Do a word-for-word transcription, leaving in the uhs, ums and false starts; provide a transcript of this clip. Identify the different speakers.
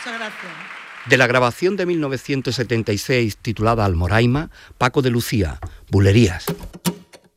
Speaker 1: Muchas gracias.
Speaker 2: De la grabación de mil novecientos setenta y seis titulada Almoraima, Paco de Lucía, Bulerías.